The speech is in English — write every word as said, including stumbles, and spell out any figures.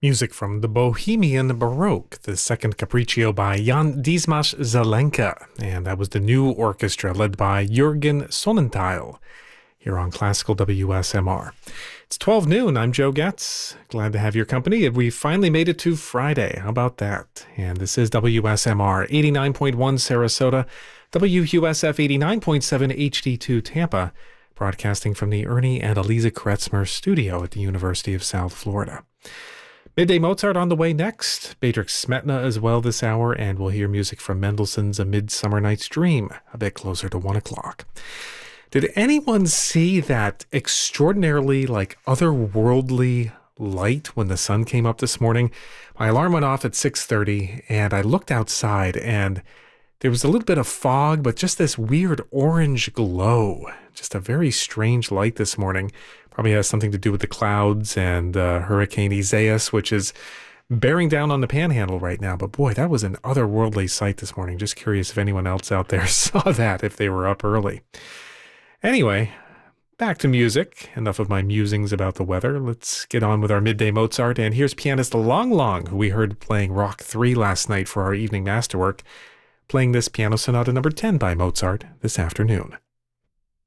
Music from the Bohemian Baroque, the second Capriccio by Jan Dismas Zelenka, and that was the new orchestra led by Jürgen Sonnentheil here on Classical W S M R. It's twelve noon. I'm Joe Getz. Glad to have your company. We finally made it to Friday. How about that? And this is W S M R eighty-nine point one Sarasota, W U S F eighty-nine point seven H D two Tampa, broadcasting from the Ernie and Eliza Kretzmer studio at the University of South Florida. Midday Mozart on the way next. Beatrix Smetana as well this hour, and we'll hear music from Mendelssohn's A Midsummer Night's Dream a bit closer to one o'clock. Did anyone see that extraordinarily, like, otherworldly light when the sun came up this morning? My alarm went off at six thirty, and I looked outside, and there was a little bit of fog, but just this weird orange glow. Just a very strange light this morning. Probably has something to do with the clouds and uh, Hurricane Isaias, which is bearing down on the panhandle right now. But boy, that was an otherworldly sight this morning. Just curious if anyone else out there saw that, if they were up early. Anyway, back to music. Enough of my musings about the weather. Let's get on with our Midday Mozart. And here's pianist Long Long, who we heard playing Rock three last night for our evening masterwork, playing this piano sonata number ten by Mozart this afternoon.